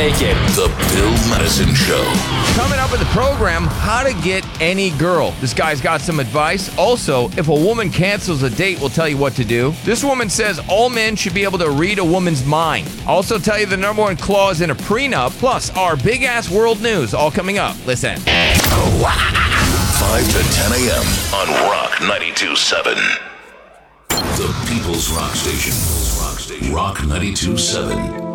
take it. The Bill Madison Show. Coming up in the program, how to get any girl. This guy's got some advice. Also, if a woman cancels a date, we'll tell you what to do. This woman says all men should be able to read a woman's mind. I'll also tell you the number one clause in a prenup, plus our big-ass world news, all coming up. Listen. 5 to 10 a.m. on Rock 92.7. The People's Rock Station. Rock 92.7.